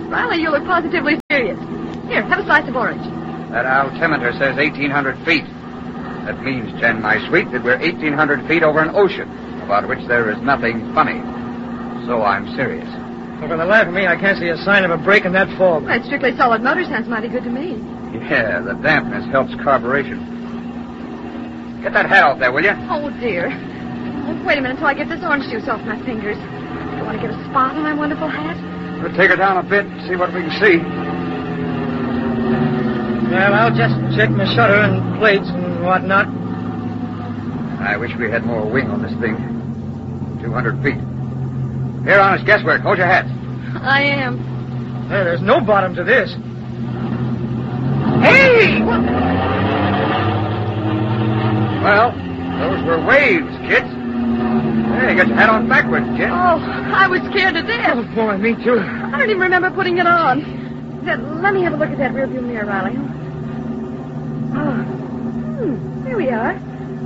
Riley, you look positively serious. Here, have a slice of orange. That altimeter says 1,800 feet. That means, Jen, my sweet, that we're 1,800 feet over an ocean, about which there is nothing funny. So I'm serious. Well, for the life of me, I can't see a sign of a break in that fog. That strictly solid motor sounds mighty good to me. Yeah, the dampness helps carburation. Get that hat off there, will you? Oh, dear. Wait a minute until I get this orange juice off my fingers. Do you want to get a spot on my wonderful hat? We'll take her down a bit, see what we can see. Well, I'll just check my shutter and plates and whatnot. I wish we had more wing on this thing. 200 feet. Here, honest guesswork. Hold your hats. I am. Hey, there's no bottom to this. Hey! Well, those were waves, kids. Hey, you got your hat on backwards, Jen. Oh, I was scared to death. Oh, boy, me too. I don't even remember putting it on. Let me have a look at that rearview mirror, Riley. Oh. Here we are.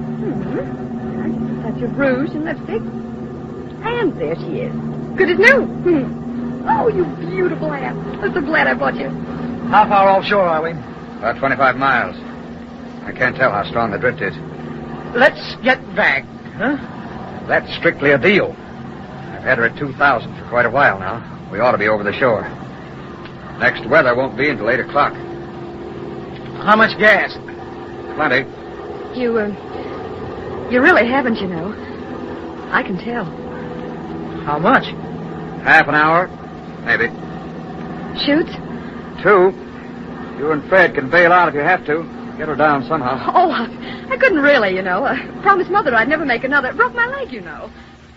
That's your rouge and lipstick. And there she is. Good as new. Oh, you beautiful ass. I'm so glad I brought you. How far offshore are we? About 25 miles. I can't tell how strong the drift is. Let's get back, huh? That's strictly a deal. I've had her at 2,000 for quite a while now. We ought to be over the shore. Next weather won't be until 8 o'clock. How much gas? Plenty. You really haven't, you know. I can tell. How much? Half an hour, maybe. Shoots? 2. You and Fred can bail out if you have to. Get her down somehow. Oh, I couldn't really, you know. I promised Mother I'd never make another. Broke my leg, you know.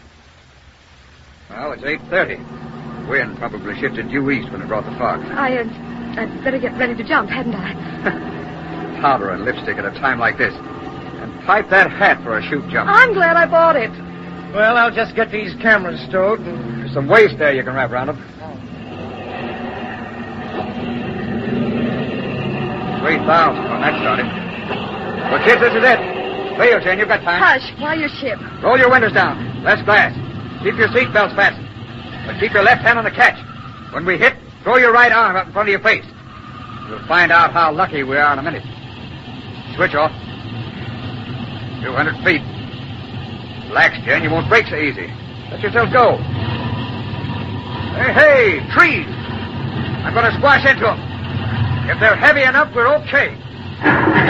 Well, it's 8:30. Wind probably shifted due east when it brought the fog. I'd better get ready to jump, hadn't I? Powder and lipstick at a time like this. And pipe that hat for a shoot jump. I'm glad I bought it. Well, I'll just get these cameras stowed. There's some waste there you can wrap around them. 3,000 when that started. Well, kids, this is it. Bail, Jen, you've got time. Hush, fly your ship. Roll your windows down. Less glass. Keep your seatbelts fastened. But keep your left hand on the catch. When we hit, throw your right arm up in front of your face. You'll find out how lucky we are in a minute. Switch off. 200 feet. Relax, Jen. You won't break so easy. Let yourself go. Hey, trees. I'm going to squash into them. If they're heavy enough, we're okay.